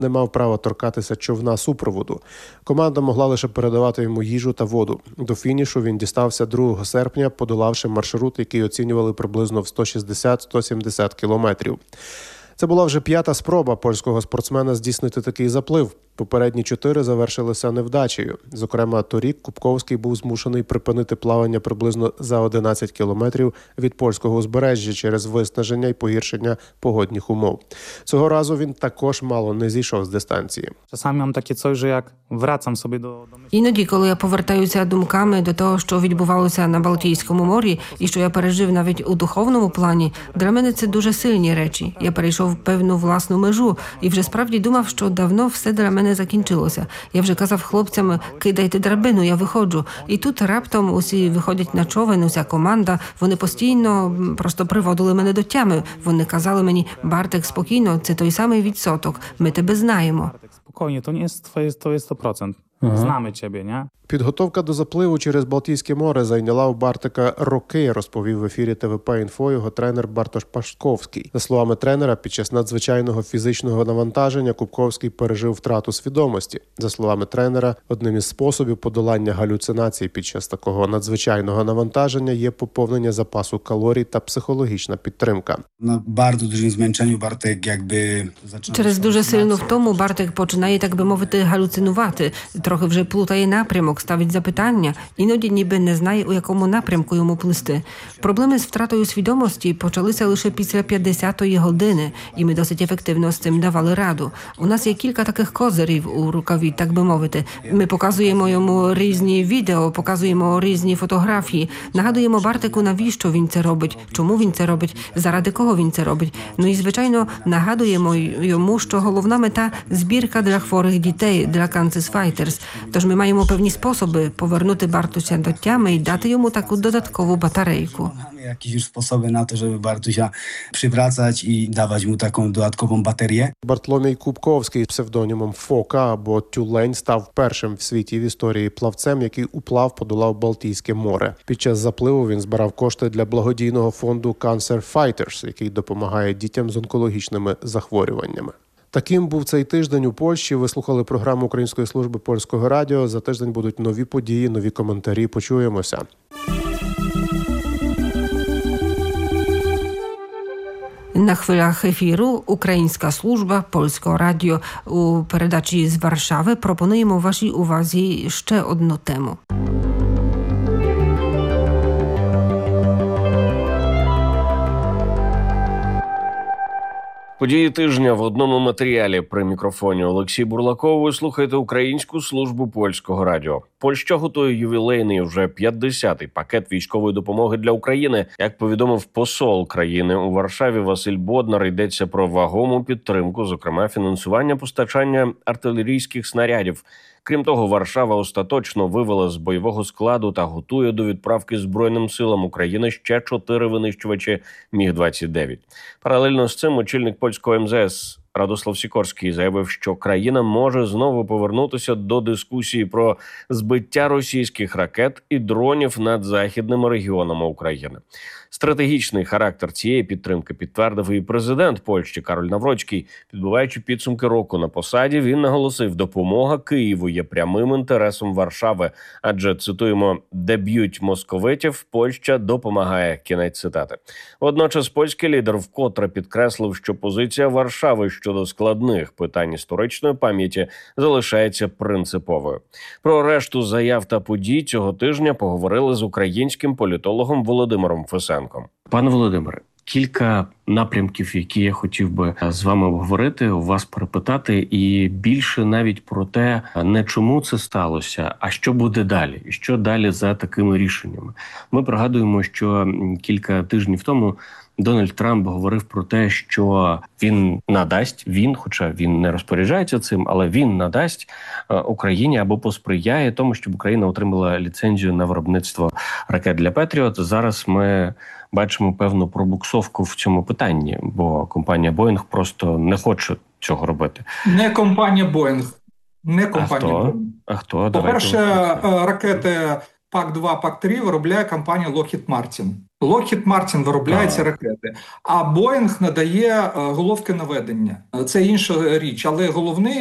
не мав права торкатися човна супроводу. Команда могла лише передавати йому їжу та воду. До фінішу він дістався 2 серпня, подолавши маршрут, який оцінювали приблизно в 160-170 кілометрів. Це була вже 5-та спроба польського спортсмена здійснити такий заплив. Попередні 4 завершилися невдачею. Зокрема, торік Кубковський був змушений припинити плавання приблизно за 11 кілометрів від польського узбережжя через виснаження і погіршення погодних умов. Цього разу він також мало не зійшов з дистанції. Czasami mam takie coś, że jak wracam sobie do Іноді, коли я повертаюся думками до того, що відбувалося на Балтійському морі і що я пережив навіть у духовному плані, для мене це дуже сильні речі. Я перейшов певну власну межу і вже справді думав, що давно все для мене закінчилося. Я вже казав хлопцям: кидайте драбину, я виходжу. І тут раптом усі виходять на човен, уся команда. Вони постійно просто приводили мене до тями. Вони казали мені: Бартек, спокійно, це той самий відсоток, ми тебе знаємо. Spokojnie, to nie jest twoje, to jest 100%. Znamy ciebie, nie? Підготовка до запливу через Балтійське море зайняла у Бартика роки, розповів в ефірі ТВП-Інфо його тренер Бартош Пашковський. За словами тренера, під час надзвичайного фізичного навантаження Кубковський пережив втрату свідомості. За словами тренера, одним із способів подолання галюцинацій під час такого надзвичайного навантаження є поповнення запасу калорій та психологічна підтримка. На bardzo dużym zmęczeniu Bartek Через дуже сильну втому Бартик починає, так би мовити, галюцинувати. Трохи вже плутає напрямок, ставить запитання, іноді ніби не знає, у якому напрямку йому плисти. Проблеми з втратою свідомості почалися лише після 50-ї години, і ми досить ефективно з цим давали раду. У нас є кілька таких козирів у рукаві, так би мовити. Ми показуємо йому різні відео, показуємо різні фотографії, нагадуємо Бартику, навіщо він це робить, чому він це робить, заради кого він це робить. Ну і, звичайно, нагадуємо йому, що головна мета – збірка для хворих дітей, для Kansas Fighters. Тож ми маємо певні способи повернути Бартуся до тями і дати йому таку додаткову батарейку. mamy jakieś już sposoby na to, żeby Bartusia przywracać i dawać mu taką dodatkową baterię. Бартломій Кубковський з псевдонімом Фока або Тюлень став першим в світі в історії плавцем, який уплав подолав Балтійське море. Під час запливу він збирав кошти для благодійного фонду Cancer Fighters, який допомагає дітям з онкологічними захворюваннями. Таким був цей тиждень у Польщі. Ви слухали програму Української служби Польського радіо. За тиждень будуть нові події, нові коментарі. Почуємося. На хвилях ефіру Українська служба Польського радіо. У передачі з Варшави пропонуємо вашій увазі ще одну тему. Події тижня в одному матеріалі. При мікрофоні Олексій Бурлаков. Ви слухаєте Українську службу Польського радіо. Польща готує ювілейний вже 50-й пакет військової допомоги для України. Як повідомив посол країни у Варшаві Василь Боднар, йдеться про вагому підтримку, зокрема фінансування постачання артилерійських снарядів. Крім того, Варшава остаточно вивела з бойового складу та готує до відправки Збройним силам України ще 4 винищувачі Міг-29. Паралельно з цим очільник польського МЗС Радослав Сікорський заявив, що країна може знову повернутися до дискусії про збиття російських ракет і дронів над західними регіонами України. Стратегічний характер цієї підтримки підтвердив і президент Польщі Кароль Навроцький. Підбиваючи підсумки року на посаді, він наголосив, допомога Києву є прямим інтересом Варшави, адже, цитуємо, де б'ють московитів, Польща допомагає. Кінець цитати. Водночас польський лідер вкотре підкреслив, що позиція Варшави щодо складних питань історичної пам'яті залишається принциповою. Про решту заяв та подій цього тижня поговорили з українським політологом Володимиром Фесенком. Пане Володимире, кілька напрямків, які я хотів би з вами обговорити, у вас перепитати, і більше навіть про те, не чому це сталося, а що буде далі, і що далі за такими рішеннями. Ми пригадуємо, що кілька тижнів тому Дональд Трамп говорив про те, що він надасть, хоча він не розпоряджається цим, але він надасть Україні або посприяє тому, щоб Україна отримала ліцензію на виробництво ракет для Петріот. Зараз ми бачимо певну пробуксовку в цьому питанні, бо компанія Боїнг просто не хоче цього робити. Не компанія Боїнг. Не компанія Боїнг. Boeing. А хто? По-перше, ракети ПАК-2, ПАК-3 виробляє компанія Lockheed Martin. Lockheed Martin виробляє ці ракети, а Boeing надає головки наведення. Це інша річ, але головний